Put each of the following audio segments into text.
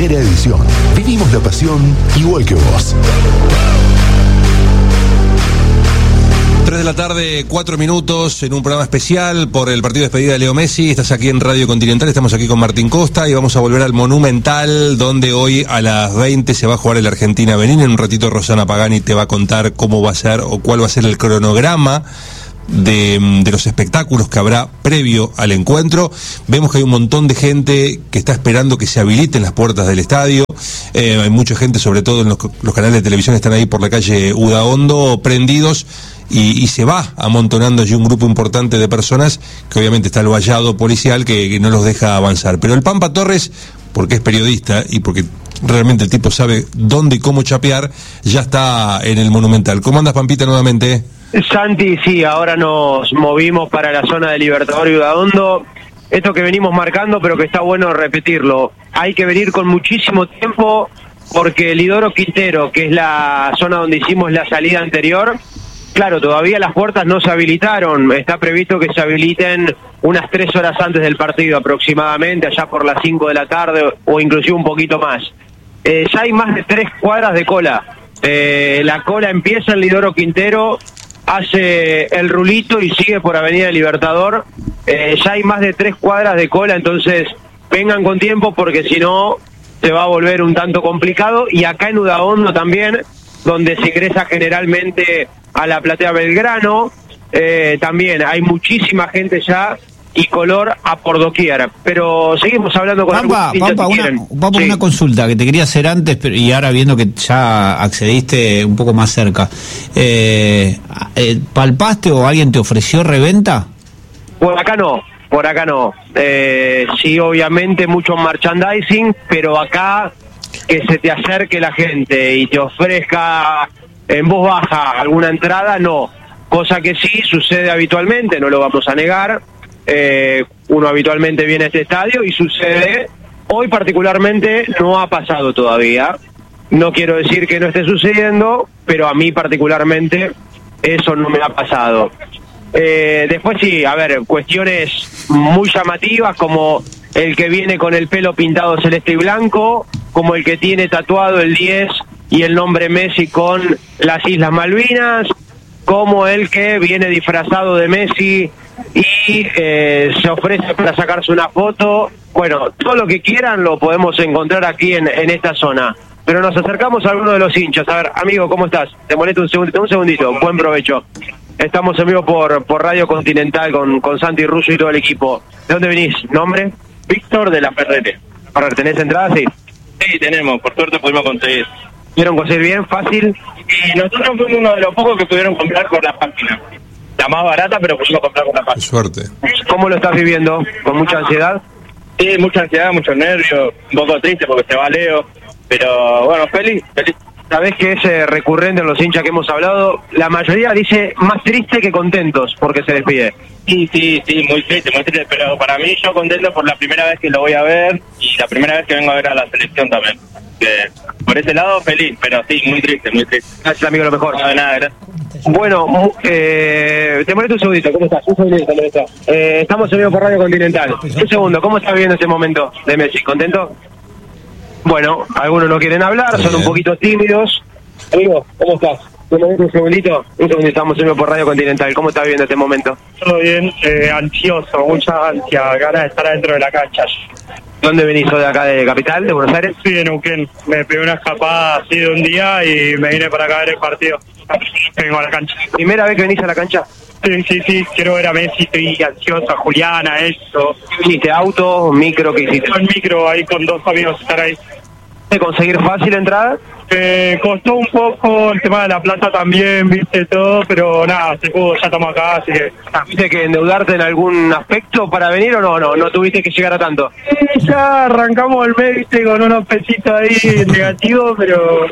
primera edición. Vivimos la pasión igual que vos. 3 de la tarde, 4 minutos, en un programa especial por el partido de despedida de Leo Messi. Estás aquí en Radio Continental, estamos aquí con Martín Costa y vamos a volver al Monumental, donde hoy a las 20 se va a jugar el Argentina-Benín. En un ratito Rosana Pagani te va a contar cómo va a ser o cuál va a ser el cronograma de los espectáculos que habrá previo al encuentro. Vemos que hay un montón de gente que está esperando que se habiliten las puertas del estadio. Hay mucha gente, sobre todo en los canales de televisión, están ahí por la calle Udaondo prendidos, y se va amontonando allí un grupo importante de personas, que obviamente está el vallado policial que no los deja avanzar. Pero el Pampa Torres, porque es periodista y porque realmente el tipo sabe dónde y cómo chapear, ya está en el Monumental. ¿Cómo andas, Pampita, nuevamente? Santi, sí, ahora nos movimos para la zona de Libertador y Udaondo. Esto que venimos marcando, pero que está bueno repetirlo. Hay que venir con muchísimo tiempo, porque Lidoro Quintero, que es la zona donde hicimos la salida anterior, claro, todavía las puertas no se habilitaron. Está previsto que se habiliten unas 3 horas antes del partido aproximadamente, allá por las 5 de la tarde o inclusive un poquito más. Ya hay más de 3 cuadras de cola. La cola empieza en Lidoro Quintero, hace el rulito y sigue por Avenida Libertador. Ya hay más de 3 cuadras de cola, entonces vengan con tiempo porque si no se va a volver un tanto complicado. Y acá en Udaondo también, donde se ingresa generalmente a la platea Belgrano, también hay muchísima gente ya y color a por doquier. Pero seguimos hablando con Pampa, sí. Una consulta que te quería hacer antes, pero, y ahora viendo que ya accediste un poco más cerca. ¿Palpaste o alguien te ofreció reventa? Por acá no. Sí, obviamente mucho merchandising, pero acá que se te acerque la gente y te ofrezca en voz baja alguna entrada, no. Cosa que sí sucede habitualmente, no lo vamos a negar. Uno habitualmente viene a este estadio y sucede. Hoy particularmente no ha pasado todavía. No quiero decir que no esté sucediendo, pero a mí particularmente eso no me ha pasado. Después sí, a ver, cuestiones muy llamativas, como el que viene con el pelo pintado celeste y blanco, como el que tiene tatuado el 10 y el nombre Messi con las Islas Malvinas, como el que viene disfrazado de Messi y se ofrece para sacarse una foto. Bueno, todo lo que quieran lo podemos encontrar aquí en esta zona. Pero nos acercamos a alguno de los hinchas. A ver, amigo, ¿cómo estás? Te molesto un segundito, buen provecho. Estamos en vivo por Radio Continental con Santi Russo y todo el equipo. ¿De dónde venís? ¿Nombre? Víctor de la Ferrete. ¿Tenés entrada? Sí. Sí, tenemos, por suerte pudimos conseguir. ¿Pudieron conseguir bien? ¿Fácil? Y nosotros fuimos uno de los pocos que pudieron comprar por la página. La más barata, pero pudimos comprar por la página. Qué suerte. ¿Cómo lo estás viviendo? ¿Con mucha ansiedad? Sí, mucha ansiedad, muchos nervios, un poco triste porque se va Leo, pero bueno, feliz. Sabés que es recurrente en los hinchas que hemos hablado, la mayoría dice más triste que contentos porque se despide. Sí, muy triste, pero para mí yo contento por la primera vez que lo voy a ver y la primera vez que vengo a ver a la selección también. Por ese lado feliz, pero sí, muy triste. Gracias, amigo, lo mejor. No, de nada, gracias. Bueno, te molesto un segundito, ¿cómo estás? Un segundito. Estamos en vivo por Radio Continental. Un segundo, ¿cómo estás viviendo este momento de Messi? ¿Contento? Bueno, algunos no quieren hablar, son un poquito tímidos. Amigo, ¿cómo estás? ¿Te molesto un segundito? Estamos en vivo por Radio Continental. ¿Cómo estás viviendo este momento? Todo bien, ansioso, mucha ansia, ganas de estar adentro de la cancha. ¿Dónde venís? ¿Sos de acá, de Capital, de Buenos Aires? Sí, de Neuquén. Me pegué una escapada así de un día y me vine para acá a ver el partido. Vengo a la cancha. ¿Primera vez que venís a la cancha? Sí, quiero ver a Messi, estoy ansioso, a Juliana, eso. ¿Qué hiciste? ¿Auto, micro? ¿Qué hiciste? En micro, ahí con 2 amigos estar ahí. ¿De conseguir fácil entrada? Costó un poco el tema de la plata también, viste, todo, pero nada, se pudo, ya estamos acá, así que... ¿Tuviste que endeudarte en algún aspecto para venir o no tuviste que llegar a tanto? Ya arrancamos el mes, viste, con unos pesitos ahí negativos, pero...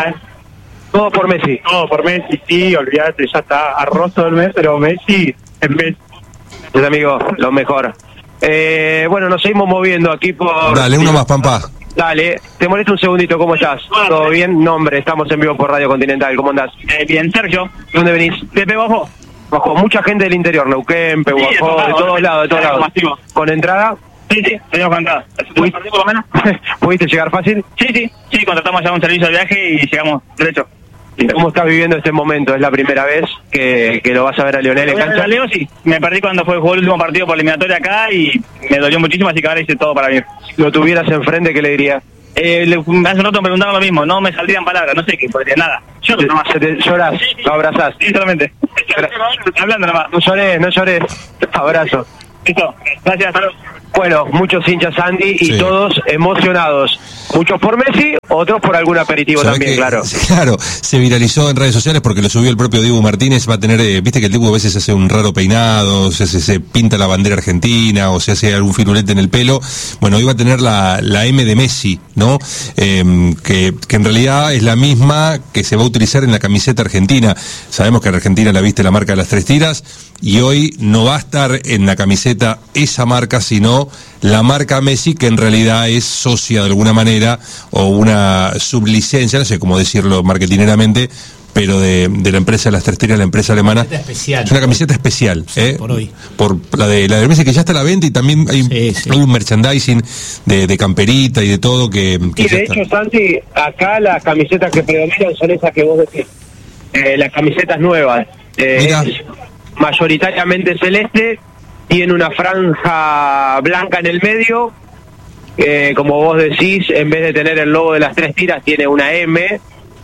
Todo por Messi. Todo por Messi, sí, olvídate, ya está, arroz todo el mes, pero Messi en Messi. Pues amigo, lo mejor. Bueno, nos seguimos moviendo aquí por... Dale, uno más, Pampa. Dale, te molesto un segundito, ¿cómo estás? ¿Todo bien? Nombre, estamos en vivo por Radio Continental, ¿cómo andás? Bien, Sergio. ¿De dónde venís? De Bajo, mucha gente del interior, Neuquén, Pehuajó, de todos lados. Masivo. ¿Con entrada? Sí, teníamos cantada. ¿Pudiste por lo menos? ¿Pudiste llegar fácil? Sí, contratamos ya un servicio de viaje y llegamos derecho. ¿Cómo estás viviendo este momento? ¿Es la primera vez que lo vas a ver a Lionel en cancha? Leo, sí. Me perdí cuando jugó el último partido por eliminatoria acá y me dolió muchísimo, así que ahora hice todo para venir. Si lo tuvieras enfrente, ¿qué le dirías? Hace un rato me preguntaban lo mismo, no me saldrían palabras, no sé qué, porque nada. Yo nomás. ¿Llorás? ¿Lo abrazás? Sí, solamente. Hablando nomás. No llores. Abrazo. Listo, gracias, hasta luego. Bueno, muchos hinchas Andy y Sí. todos emocionados. Muchos por Messi, otros por algún aperitivo también, claro. Claro, se viralizó en redes sociales porque lo subió el propio Dibu Martínez. Va a tener, viste que el Dibu a veces hace un raro peinado, se pinta la bandera argentina o se hace algún firulete en el pelo. Bueno, hoy va a tener la M de Messi, ¿no? Que en realidad es la misma que se va a utilizar en la camiseta argentina. Sabemos que en Argentina la viste la marca de las 3 tiras y hoy no va a estar en la camiseta esa marca, sino la marca Messi, que en realidad es socia de alguna manera o una sublicencia, no sé cómo decirlo marketineramente, pero de la empresa de las 3 tiras, la empresa alemana. Especial. Es una camiseta especial, por hoy. Por la de Messi, que ya está a la venta, y también hay un merchandising de camperita y de todo que Y ya de está. hecho, Santi, acá las camisetas que predominan son esas que vos decís. Las camisetas nuevas. Mira. Es mayoritariamente celeste, tiene una franja blanca en el medio. Como vos decís, en vez de tener el logo de las 3 tiras, tiene una M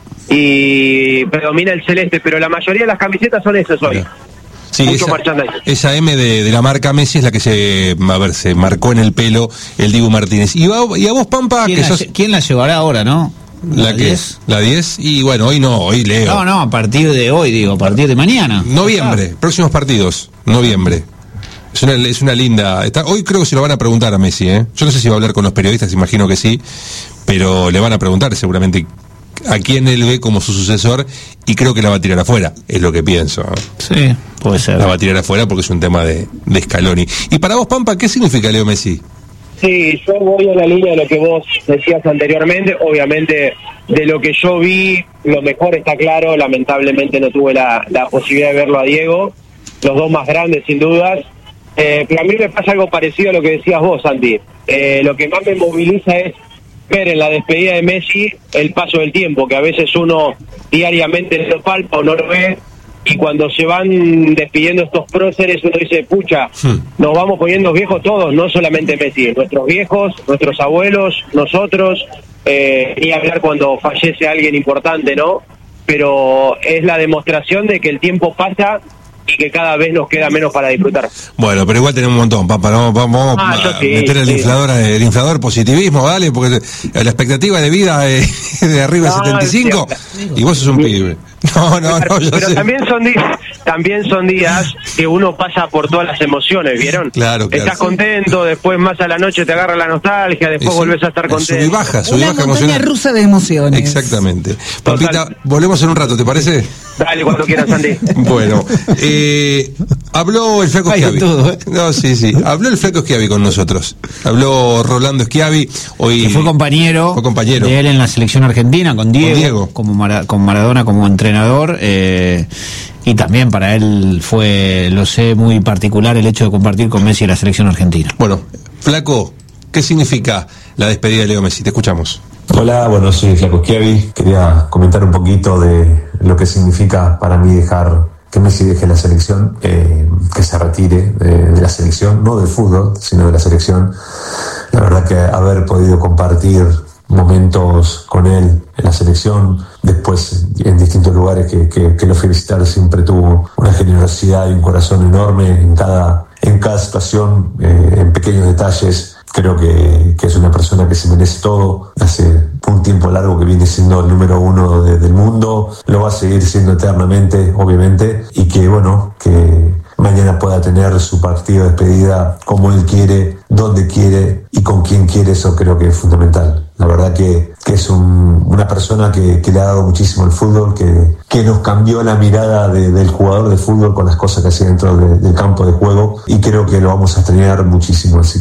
y predomina el celeste, pero la mayoría de las camisetas son esas hoy. Sí, Mucho merchandising. esa M de la marca Messi es la que se marcó en el pelo el Dibu Martínez. Y a vos, Pampa, ¿Quién la llevará ahora, no? ¿La qué? ¿La 10? Y bueno, hoy Leo. No, a partir de hoy, a partir de mañana. Noviembre, próximos partidos, noviembre. Es una linda. Hoy creo que se lo van a preguntar a Messi, ¿eh? Yo no sé si va a hablar con los periodistas, imagino que sí, pero le van a preguntar seguramente a quién él ve como su sucesor, y creo que la va a tirar afuera, es lo que pienso. Sí, puede ser. La va a tirar afuera porque es un tema de Scaloni. Y para vos, Pampa, ¿qué significa Leo Messi? Sí, yo voy a la línea de lo que vos decías anteriormente. Obviamente, de lo que yo vi, lo mejor está claro. Lamentablemente no tuve la posibilidad de verlo a Diego, los dos más grandes sin dudas. Pero a mí me pasa algo parecido a lo que decías vos, Santi. Lo que más me moviliza es ver en la despedida de Messi el paso del tiempo, que a veces uno diariamente no lo palpa o no lo ve, y cuando se van despidiendo estos próceres uno dice, pucha, nos vamos poniendo viejos todos, no solamente Messi, nuestros viejos, nuestros abuelos, nosotros, ni hablar cuando fallece alguien importante, ¿no? Pero es la demostración de que el tiempo pasa y que cada vez nos queda menos para disfrutar. Bueno, pero igual tenemos un montón, Pampa, ¿no? Vamos a meter el inflador positivismo, ¿vale? Porque la expectativa de vida es de arriba de 75, y vos sos un pibe. No, yo pero sé. también son días que uno pasa por todas las emociones, ¿vieron? Claro. Estás contento, después más a la noche te agarra la nostalgia, después volvés a estar contento. Sub y baja Una montaña emocional. rusa de emociones. Exactamente. Pampita, volvemos en un rato, ¿te parece? Dale, cuando quieras, Sandy. Bueno, habló el Flaco Hay de Schiavi. todo, ¿eh? No, sí. Habló el Flaco Schiavi con nosotros. Habló Rolando Schiavi. Hoy Que fue compañero de él en la selección argentina, con Diego. Con Maradona como entrenador. Y también para él fue, lo sé, muy particular el hecho de compartir con Messi la selección argentina. Bueno, Flaco, ¿qué significa la despedida de Leo Messi? Te escuchamos. Hola, bueno, soy Flaco Schiavi. Quería comentar un poquito de lo que significa para mí que Messi deje la selección, que se retire de la selección, no del fútbol, sino de la selección. La verdad que haber podido compartir momentos con él en la selección, después en distintos lugares que lo fui a visitar, siempre tuvo una generosidad y un corazón enorme en cada situación, en pequeños detalles. Creo que es una persona que se merece todo. Hace un tiempo largo que viene siendo el número 1 del mundo, lo va a seguir siendo eternamente, obviamente, y que mañana pueda tener su partido de despedida como él quiere, donde quiere y con quien quiere. Eso creo que es fundamental. La verdad que es una persona que le ha dado muchísimo al fútbol, que nos cambió la mirada del jugador de fútbol con las cosas que hacía dentro del campo de juego, y creo que lo vamos a extrañar muchísimo. Así que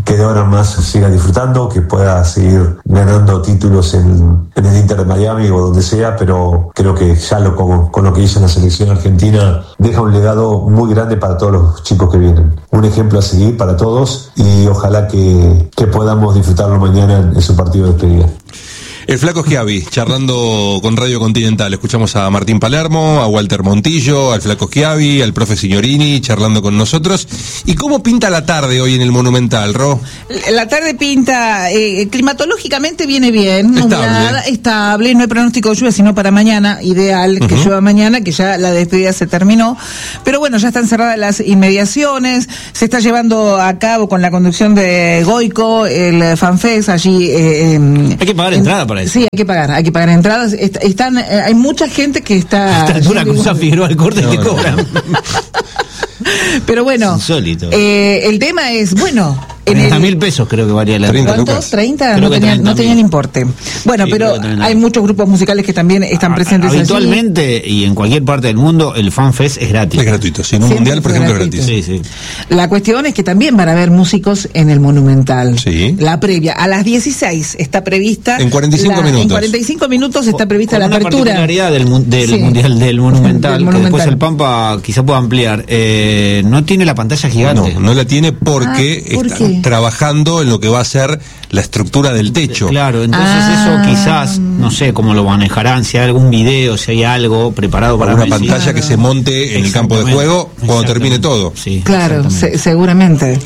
que de ahora en más siga disfrutando, que pueda seguir ganando títulos en el Inter de Miami o donde sea, pero creo que ya con lo que hizo en la selección argentina deja un legado muy grande para todos los chicos que vienen. Un ejemplo a seguir para todos y ojalá que podamos disfrutarlo mañana en su partido de despedida. El Flaco Schiavi, charlando con Radio Continental. Escuchamos a Martín Palermo, a Walter Montillo, al Flaco Schiavi, al profe Signorini, charlando con nosotros. ¿Y cómo pinta la tarde hoy en el Monumental, Ro? La tarde pinta, climatológicamente viene bien, estable, no hay pronóstico de lluvia, sino para mañana, ideal que llueva mañana, que ya la despedida se terminó. Pero bueno, ya están cerradas las inmediaciones, se está llevando a cabo con la conducción de Goico, el FanFest, allí... hay que pagar entrada para eso. Sí, hay que pagar entradas. Hay mucha gente que está... A esta altura cruza Figueroa al corte y te cobran. Pero bueno, insólito. El tema es, bueno... 30.000 pesos creo que varía la entrada. ¿Cuántos? 30, no tenían importe. Bueno, sí, pero hay muchos grupos musicales que también están presentes habitualmente allí. Y en cualquier parte del mundo el FanFest es gratis. Es gratuito, si en un mundial, por ejemplo, es gratis. Sí. La cuestión es que también van a haber músicos en el Monumental. Sí. La previa, a las 16 está prevista... En 45 minutos. En 45 minutos está prevista la apertura. Una particularidad del mundial del Monumental, que después el Pampa quizá pueda ampliar. No tiene la pantalla gigante. No la tiene porque están trabajando en lo que va a ser la estructura del techo. Claro, entonces eso quizás, no sé cómo lo manejarán, si hay algún video, si hay algo preparado para una pantalla que se monte en el campo de juego cuando termine todo. Sí, claro, seguramente.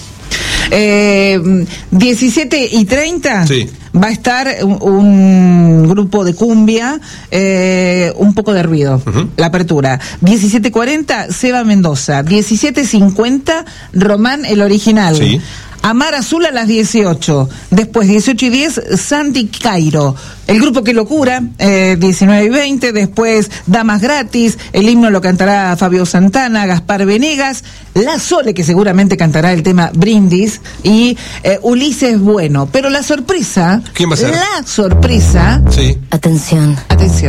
17:30 sí. Va a estar un grupo de cumbia, un poco de ruido, la apertura. 17:40 Seba Mendoza, 17:50 Román el original. Sí. Amar Azul a las 18. Después 18:10 Santi Cairo. El grupo Que Locura, 19:20. Después Damas Gratis. El himno lo cantará Fabio Santana, Gaspar Venegas, La Sole, que seguramente cantará el tema Brindis, y Ulises Bueno. Pero la sorpresa... ¿Quién va a ser? La sorpresa... Sí. Atención.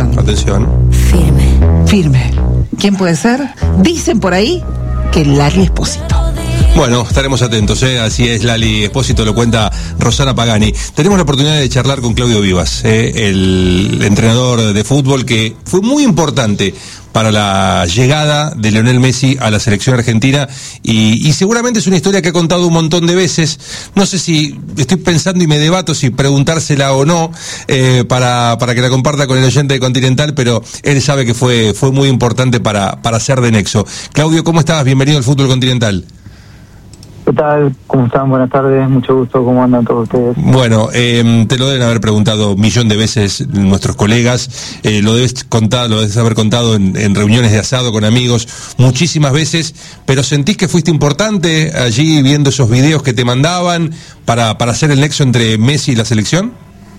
Firme. ¿Quién puede ser? Dicen por ahí que Lali Espósito. Bueno, estaremos atentos, así es, Lali Espósito, lo cuenta Rosana Pagani. Tenemos la oportunidad de charlar con Claudio Vivas, el entrenador de fútbol que fue muy importante para la llegada de Lionel Messi a la selección argentina y seguramente es una historia que ha contado un montón de veces. No sé si estoy pensando y me debato si preguntársela o no para que la comparta con el oyente de Continental, pero él sabe que fue muy importante para ser de nexo. Claudio, ¿cómo estás? Bienvenido al Fútbol Continental. ¿Qué tal? ¿Cómo están? Buenas tardes, mucho gusto. ¿Cómo andan todos ustedes? Bueno, te lo deben haber preguntado un millón de veces nuestros colegas, lo debes haber contado en reuniones de asado con amigos muchísimas veces, pero ¿sentís que fuiste importante allí viendo esos videos que te mandaban para hacer el nexo entre Messi y la selección?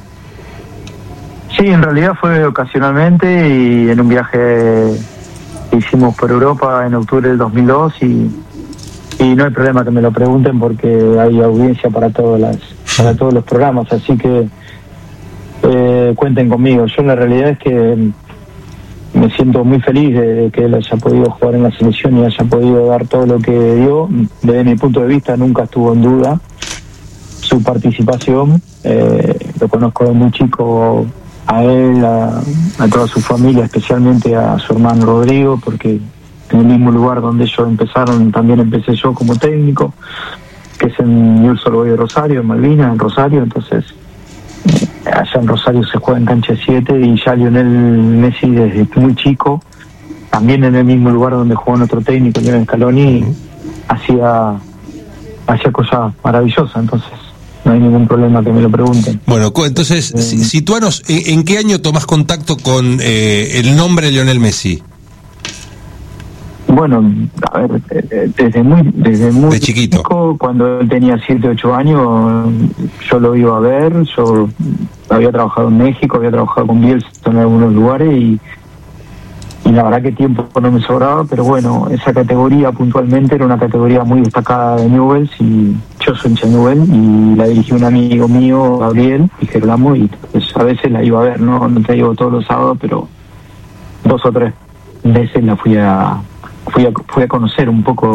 Sí, en realidad fue ocasionalmente y en un viaje que hicimos por Europa en octubre del 2002 y no hay problema que me lo pregunten porque hay audiencia para todos los programas, así que cuenten conmigo. Yo la realidad es que me siento muy feliz de que él haya podido jugar en la selección y haya podido dar todo lo que dio. Desde mi punto de vista nunca estuvo en duda su participación. Lo conozco de muy chico a él, a toda su familia, especialmente a su hermano Rodrigo, porque en el mismo lugar donde ellos empezaron, también empecé yo como técnico, que es en Newell's Old Boys de Rosario, en Malvinas, en Rosario. Entonces, allá en Rosario se juega en cancha 7 y ya Lionel Messi desde muy chico, también en el mismo lugar donde jugó nuestro técnico, Lionel Scaloni, hacía cosas maravillosas. Entonces, no hay ningún problema que me lo pregunten. Bueno, entonces, situanos, ¿en qué año tomás contacto con el nombre de Lionel Messi? Bueno, a ver, desde muy de chiquito, cuando él tenía 7, 8 años, yo lo iba a ver. Yo había trabajado en México, había trabajado con Bielsa en algunos lugares y la verdad que tiempo no me sobraba, pero bueno, esa categoría puntualmente era una categoría muy destacada de Newell's y yo soy hincha de Newell's y la dirigí un amigo mío, Gabriel, y Gerolamo, y pues a veces la iba a ver, no te digo todos los sábados, pero 2 o 3 veces la fui a conocer un poco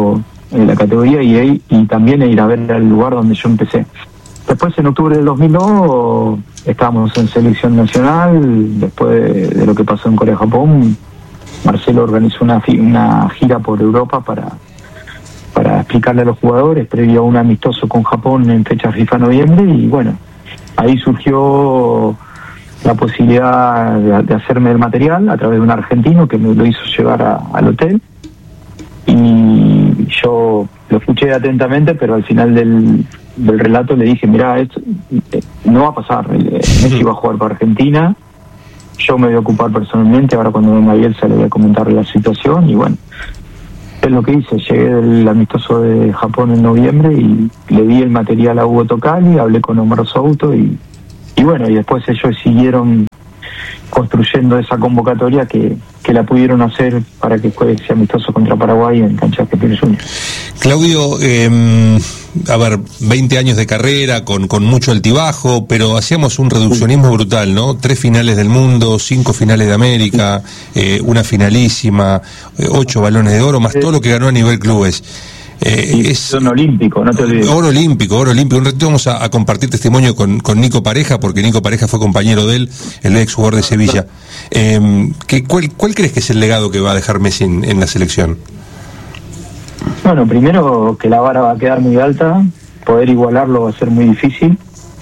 la categoría y también ir a ver el lugar donde yo empecé. Después, en octubre del 2002, estábamos en selección nacional. Después de lo que pasó en Corea-Japón, Marcelo organizó una gira por Europa para explicarle a los jugadores, previo a un amistoso con Japón en fecha FIFA noviembre, y bueno, ahí surgió la posibilidad de hacerme el material a través de un argentino que me lo hizo llevar al hotel, y yo lo escuché atentamente, pero al final del relato le dije, mirá, esto no va a pasar, Messi va a jugar para Argentina, yo me voy a ocupar personalmente, ahora cuando venga Bielsa le voy a comentar la situación, y bueno, es lo que hice. Llegué del amistoso de Japón en noviembre y le di el material a Hugo Tocali, hablé con Omar Souto y bueno, y después ellos siguieron construyendo esa convocatoria que la pudieron hacer para que juegue ese amistoso contra Paraguay en cancha de Pérez Junior. Claudio, 20 años de carrera, con mucho altibajo, pero hacíamos un reduccionismo brutal, ¿no? 3 finales del mundo, 5 finales de América, una finalísima, 8 balones de oro, más todo lo que ganó a nivel clubes. Es un olímpico, no te olvides. Oro olímpico. Un ratito vamos a compartir testimonio con Nico Pareja, porque Nico Pareja fue compañero de él, el ex jugador de Sevilla. ¿Cuál crees que es el legado que va a dejar Messi en la selección? Bueno, primero que la vara va a quedar muy alta, poder igualarlo va a ser muy difícil.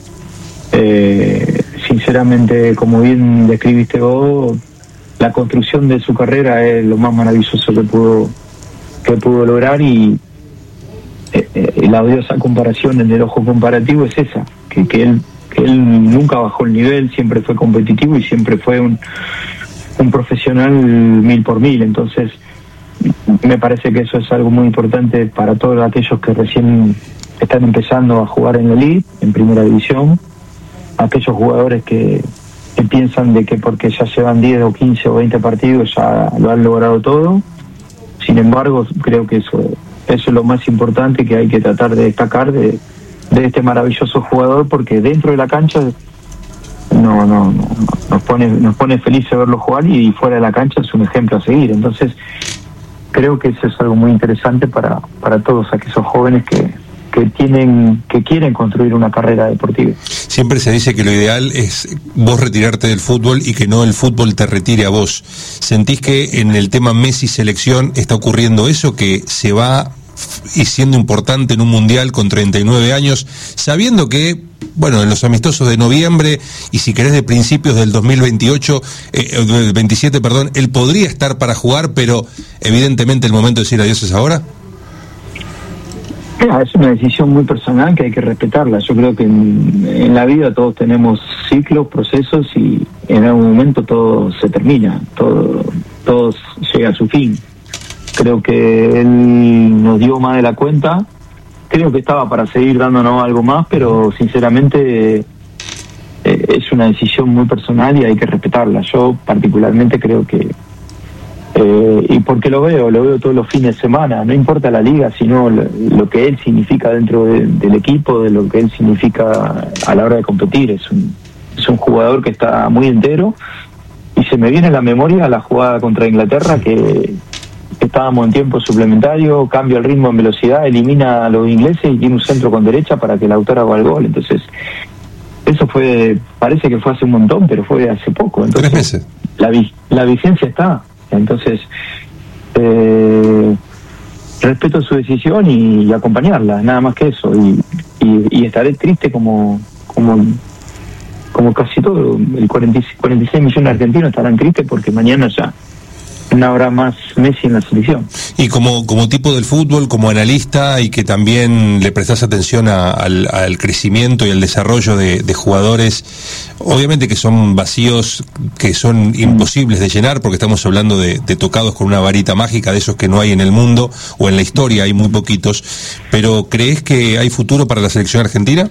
Sinceramente, como bien describiste vos, la construcción de su carrera es lo más maravilloso que pudo lograr, y la odiosa comparación en el ojo comparativo es esa, que él nunca bajó el nivel, siempre fue competitivo y siempre fue un profesional 1000 por 1000. Entonces me parece que eso es algo muy importante para todos aquellos que recién están empezando a jugar en la Elite, en primera división, aquellos jugadores que piensan de que porque ya llevan 10 o 15 o 20 partidos ya lo han logrado todo. Sin embargo, creo que eso es lo más importante que hay que tratar de destacar de este maravilloso jugador, porque dentro de la cancha nos pone felices verlo jugar, y fuera de la cancha es un ejemplo a seguir. Entonces creo que eso es algo muy interesante para todos aquellos jóvenes que quieren construir una carrera deportiva. Siempre se dice que lo ideal es vos retirarte del fútbol y que no el fútbol te retire a vos. ¿Sentís que en el tema Messi selección está ocurriendo eso, que se va y siendo importante en un mundial con 39 años, sabiendo que, bueno, en los amistosos de noviembre y si querés de principios del 27, él podría estar para jugar, pero evidentemente el momento de decir adiós es ahora? Es una decisión muy personal que hay que respetarla. Yo creo que en la vida todos tenemos ciclos, procesos, y en algún momento todo se termina, todo llega a su fin. Creo que él nos dio más de la cuenta, creo que estaba para seguir dándonos algo más, pero sinceramente es una decisión muy personal y hay que respetarla. Yo particularmente creo que y porque lo veo todos los fines de semana, no importa la liga, sino lo que él significa dentro del equipo, de lo que él significa a la hora de competir. Es un jugador que está muy entero, y se me viene a la memoria la jugada contra Inglaterra, que estábamos en tiempo suplementario, cambia el ritmo en velocidad, elimina a los ingleses y tiene un centro con derecha para que Lautaro haga el gol. Entonces eso parece que fue hace un montón, pero fue hace poco. Entonces 3 meses. La vigencia está. Entonces, respeto su decisión y acompañarla, nada más que eso. Y estaré triste como casi todo. El 46 millones de argentinos estarán tristes porque mañana ya no habrá más Messi en la selección. Y como tipo del fútbol, como analista, y que también le prestás atención al crecimiento y al desarrollo de jugadores, obviamente que son vacíos que son imposibles de llenar, porque estamos hablando de tocados con una varita mágica, de esos que no hay en el mundo o en la historia, hay muy poquitos, pero ¿crees que hay futuro para la selección argentina?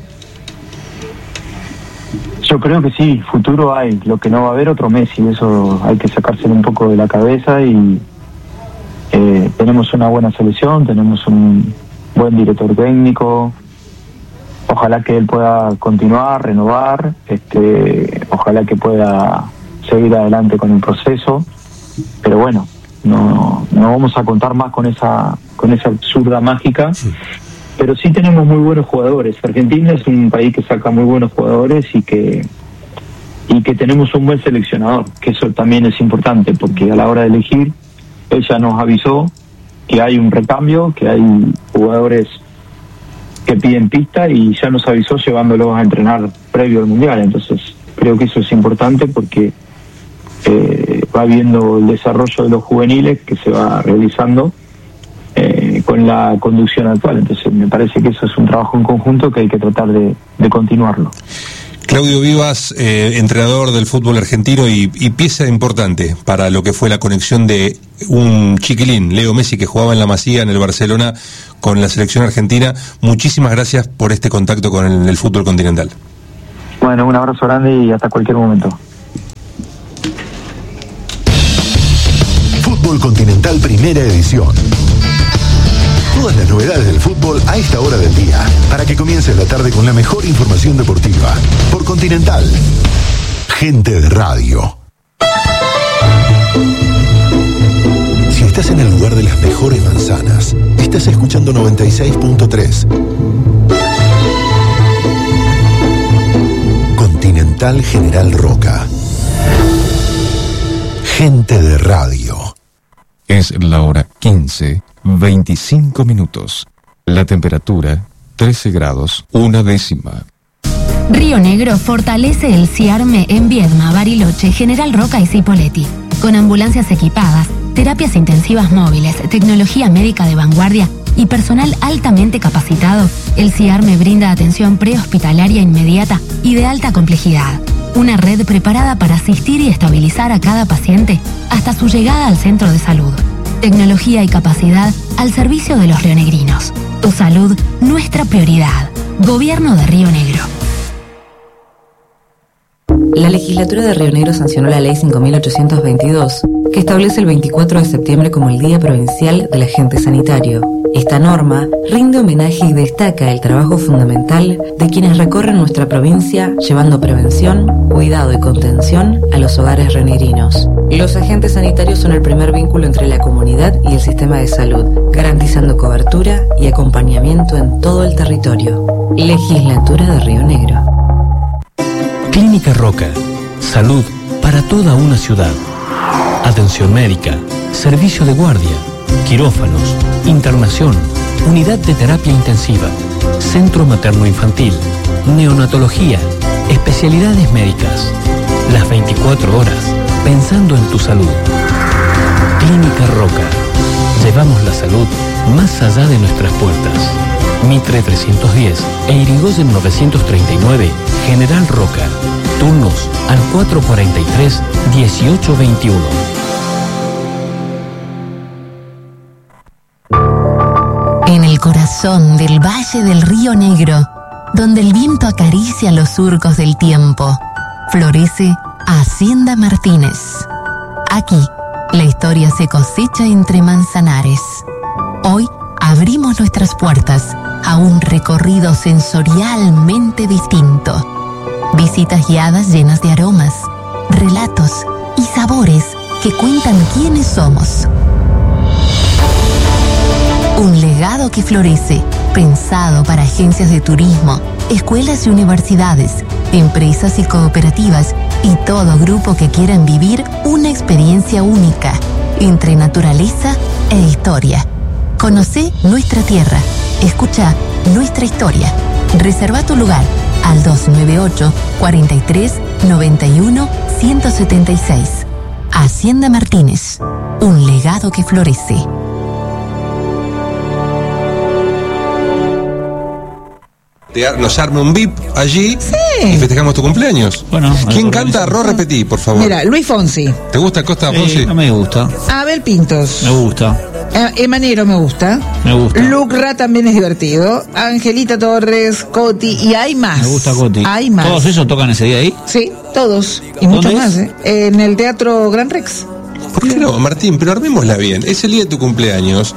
Yo creo que sí, futuro hay. Lo que no va a haber otro Messi, eso hay que sacárselo un poco de la cabeza. Y tenemos una buena selección, tenemos un buen director técnico. Ojalá que él pueda continuar, renovar, ojalá que pueda seguir adelante con el proceso. Pero bueno, no vamos a contar más con esa con esa absurda mágica. Sí. Pero sí tenemos muy buenos jugadores. Argentina es un país que saca muy buenos jugadores y que tenemos un buen seleccionador, que eso también es importante, porque a la hora de elegir, ella nos avisó que hay un recambio, que hay jugadores que piden pista y ya nos avisó llevándolos a entrenar previo al Mundial. Entonces creo que eso es importante porque va viendo el desarrollo de los juveniles que se va realizando con la conducción actual. Entonces me parece que eso es un trabajo en conjunto que hay que tratar de continuarlo. Claudio Vivas, entrenador del fútbol argentino y pieza importante para lo que fue la conexión de un chiquilín, Leo Messi, que jugaba en la Masía, en el Barcelona, con la selección argentina. Muchísimas gracias por este contacto con el fútbol continental. Bueno, un abrazo grande y hasta cualquier momento. Fútbol Continental Primera Edición. Todas las novedades del fútbol a esta hora del día, para que comience la tarde con la mejor información deportiva. Por Continental. Gente de radio. Si estás en el lugar de las mejores manzanas, estás escuchando 96.3. Continental General Roca. Gente de radio. Es la hora 15:25 minutos. La temperatura, 13 grados, 1 décima. Río Negro fortalece el CIARME en Viedma, Bariloche, General Roca y Cipolletti. Con ambulancias equipadas, terapias intensivas móviles, tecnología médica de vanguardia y personal altamente capacitado, el CIARME brinda atención prehospitalaria inmediata y de alta complejidad. Una red preparada para asistir y estabilizar a cada paciente hasta su llegada al centro de salud. Tecnología y capacidad al servicio de los rionegrinos. Tu salud, nuestra prioridad. Gobierno de Río Negro. La legislatura de Río Negro sancionó la ley 5.822, que establece el 24 de septiembre como el Día Provincial del Agente Sanitario. Esta norma rinde homenaje y destaca el trabajo fundamental de quienes recorren nuestra provincia llevando prevención, cuidado y contención a los hogares rionegrinos. Los agentes sanitarios son el primer vínculo entre la comunidad y el sistema de salud, garantizando cobertura y acompañamiento en todo el territorio. Legislatura de Río Negro. Clínica Roca. Salud para toda una ciudad. Atención médica, servicio de guardia, quirófanos, internación, unidad de terapia intensiva, centro materno-infantil, neonatología, especialidades médicas. Las 24 horas, pensando en tu salud. Clínica Roca. Llevamos la salud más allá de nuestras puertas. Mitre 310 e Irigoyen 939, General Roca. Turnos al 443-1821. En el corazón del Valle del Río Negro, donde el viento acaricia los surcos del tiempo, florece Hacienda Martínez. Aquí, la historia se cosecha entre manzanares. Hoy abrimos nuestras puertas a un recorrido sensorialmente distinto. Visitas guiadas llenas de aromas, relatos y sabores que cuentan quiénes somos. Un legado que florece, pensado para agencias de turismo, escuelas y universidades, empresas y cooperativas y todo grupo que quieran vivir una experiencia única entre naturaleza e historia. Conocé nuestra tierra, escucha nuestra historia. Reserva tu lugar al 298-43-91-176. Hacienda Martínez, un legado que florece. Nos arme un VIP allí y festejamos tu cumpleaños. Bueno, ¿quién canta? Repetí, por favor. Mira, Luis Fonsi. ¿Te gusta Costa Fonsi? No me gusta. Abel Pintos. Me gusta. Emanero me gusta. Me gusta. Lucra también es divertido. Angelita Torres, Coti y hay más. Me gusta Coti. Hay más. ¿Todos esos tocan ese día ahí? Sí, todos. Y muchos más, en el Teatro Gran Rex. ¿Por qué no, Martín? Pero armémosla bien. Es el día de tu cumpleaños.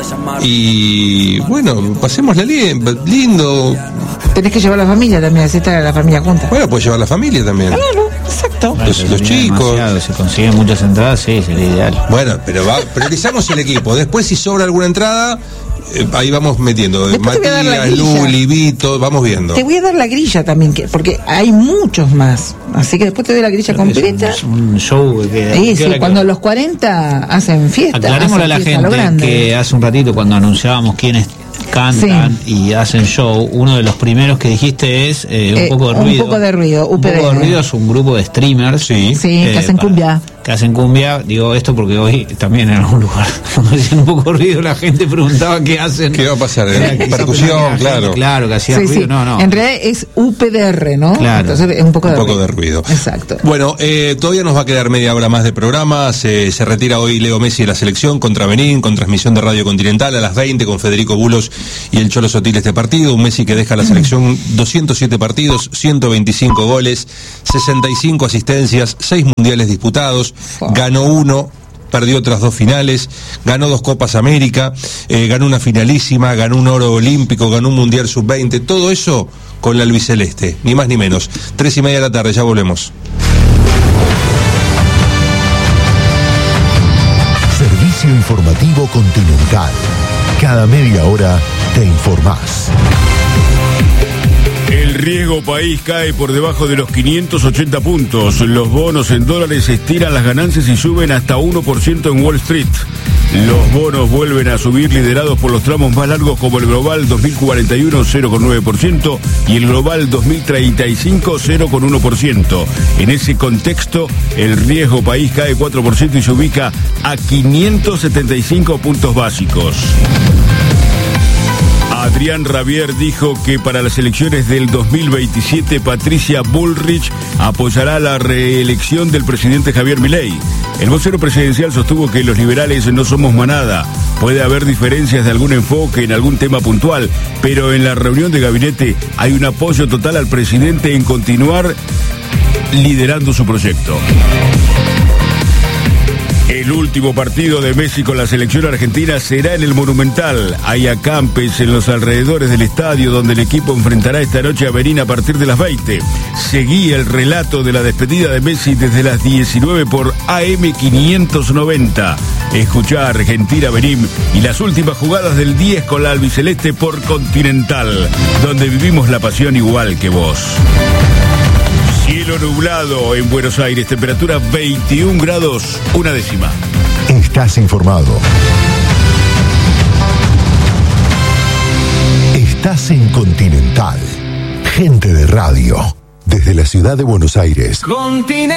Y bueno, pasémosla lindo. Tenés que llevar a la familia también, así está la familia junta. Bueno, puedes llevar a la familia también. Claro. Exacto. Los chicos. Si consiguen muchas entradas, sí, sería ideal. Bueno, pero priorizamos el equipo. Después, si sobra alguna entrada, ahí vamos metiendo. Matías, Luli, Vito, vamos viendo. Te voy a dar la grilla también, porque hay muchos más. Así que después te doy la grilla completa. Es un show que... Sí, cuando los 40 hacen fiesta. Aclarémosle a la gente que hace un ratito, cuando anunciábamos quiénes cantan y hacen show, uno de los primeros que dijiste es un poco de ruido. Un poco de ruido, UPD. Un poco de ruido es un grupo de streamers. Que hacen cumbia. Que hacen cumbia, digo esto porque hoy también en algún lugar, cuando decían un poco de ruido, la gente preguntaba qué hacen. ¿Qué va a pasar? Percusión, claro. Claro, que hacía ruido. No. En realidad es UPDR, ¿no? Claro. Entonces es un poco de ruido. Exacto. Bueno, todavía nos va a quedar media hora más de programa. Se retira hoy Leo Messi de la selección contra Benín, con transmisión de Radio Continental a las 20 con Federico Bulos y el Cholo Sotil este partido. Un Messi que deja la selección 207 partidos, 125 goles, 65 asistencias, 6 mundiales disputados, ganó 1, perdió otras 2 finales, ganó 2 Copas América, ganó una finalísima, ganó un oro olímpico, ganó un mundial sub-20, todo eso con la albiceleste, ni más ni menos. 3:30 de la tarde, ya volvemos. Servicio informativo Continental. Cada media hora te informás. El riesgo país cae por debajo de los 580 puntos. Los bonos en dólares estiran las ganancias y suben hasta 1% en Wall Street. Los bonos vuelven a subir liderados por los tramos más largos como el Global 2041 0,9% y el Global 2035 0,1%. En ese contexto, el riesgo país cae 4% y se ubica a 575 puntos básicos. Adrián Rabier dijo que para las elecciones del 2027 Patricia Bullrich apoyará la reelección del presidente Javier Milei. El vocero presidencial sostuvo que los liberales no somos manada. Puede haber diferencias de algún enfoque en algún tema puntual, pero en la reunión de gabinete hay un apoyo total al presidente en continuar liderando su proyecto. El último partido de Messi con la selección argentina será en el Monumental. Hay acampes en los alrededores del estadio donde el equipo enfrentará esta noche a Benín a partir de las 20. Seguí el relato de la despedida de Messi desde las 19 por AM590. Escuchá a Argentina-Benín y las últimas jugadas del 10 con la albiceleste por Continental, donde vivimos la pasión igual que vos. Cielo nublado en Buenos Aires, temperatura 21 grados, 1 décima. Estás informado. Estás en Continental. Gente de radio. Desde la ciudad de Buenos Aires.